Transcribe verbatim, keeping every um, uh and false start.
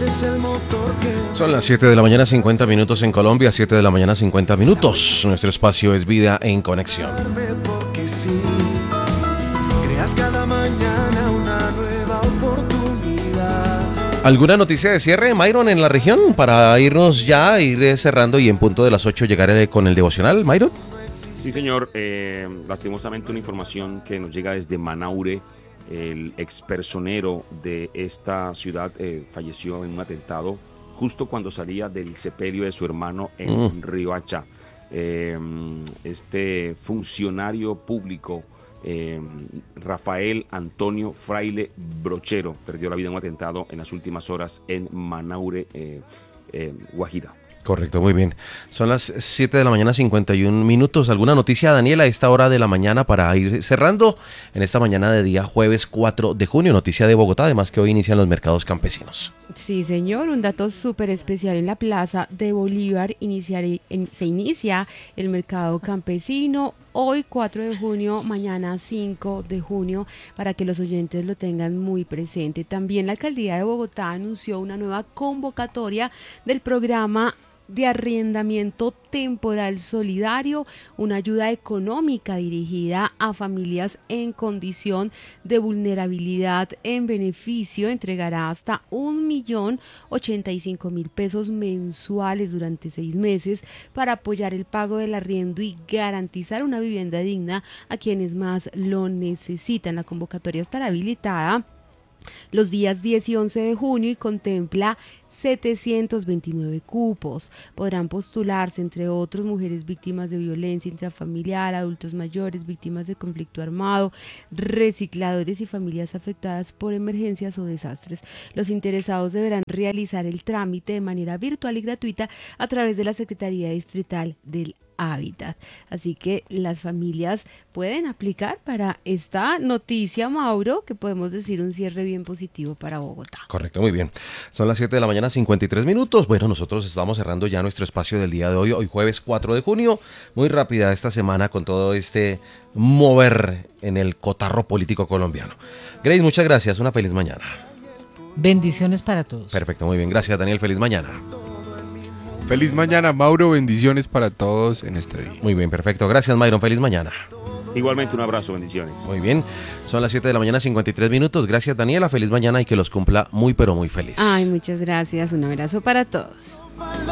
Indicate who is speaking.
Speaker 1: Son las siete de la mañana, cincuenta minutos en Colombia, siete de la mañana, cincuenta minutos. Nuestro espacio es Vida en Conexión.
Speaker 2: Porque sí, creas cada mañana una nueva oportunidad.
Speaker 1: ¿Alguna noticia de cierre, Myron, en la región? Para irnos ya, ir cerrando y en punto de las ocho llegar con el devocional, Myron.
Speaker 3: Sí, señor. Eh, lastimosamente una información que nos llega desde Manaure. El expersonero de esta ciudad eh, falleció en un atentado justo cuando salía del sepelio de su hermano en mm. Riohacha. Eh, este funcionario público, eh, Rafael Antonio Fraile Brochero, perdió la vida en un atentado en las últimas horas en Manaure, eh, eh, Guajira.
Speaker 1: Correcto, muy bien. Son las siete de la mañana, cincuenta y un minutos. ¿Alguna noticia, Daniela, a esta hora de la mañana para ir cerrando en esta mañana de día jueves cuatro de junio? Noticia de Bogotá, además que hoy inician los mercados campesinos.
Speaker 4: Sí, señor, un dato súper especial en la Plaza de Bolívar. Iniciar, en, se inicia el mercado campesino hoy cuatro de junio, mañana cinco de junio, para que los oyentes lo tengan muy presente. También la Alcaldía de Bogotá anunció una nueva convocatoria del programa de arrendamiento temporal solidario, una ayuda económica dirigida a familias en condición de vulnerabilidad. En beneficio entregará hasta un millón ochenta y cinco mil pesos mensuales durante seis meses para apoyar el pago del arriendo y garantizar una vivienda digna a quienes más lo necesitan. La convocatoria estará habilitada los días diez y once de junio y contempla setecientos veintinueve cupos. Podrán postularse, entre otros, mujeres víctimas de violencia intrafamiliar, adultos mayores, víctimas de conflicto armado, recicladores y familias afectadas por emergencias o desastres. Los interesados deberán realizar el trámite de manera virtual y gratuita a través de la Secretaría Distrital del Hábitat. Así que las familias pueden aplicar para esta noticia, Mauro, que podemos decir un cierre bien positivo para Bogotá.
Speaker 1: Correcto, muy bien. Son las siete de la mañana, cincuenta y tres minutos. Bueno, nosotros estamos cerrando ya nuestro espacio del día de hoy, hoy jueves cuatro de junio. Muy rápida esta semana con todo este mover en el cotarro político colombiano. Grace, muchas gracias. Una feliz mañana.
Speaker 5: Bendiciones para todos.
Speaker 1: Perfecto, muy bien. Gracias, Daniel. Feliz mañana.
Speaker 6: Feliz mañana, Mauro. Bendiciones para todos en este día.
Speaker 1: Muy bien, perfecto. Gracias, Myron. Feliz mañana.
Speaker 3: Igualmente un abrazo, bendiciones.
Speaker 1: Muy bien. Son las siete de la mañana, cincuenta y tres minutos. Gracias, Daniela. Feliz mañana y que los cumpla muy, pero muy feliz.
Speaker 4: Ay, muchas gracias. Un abrazo para todos.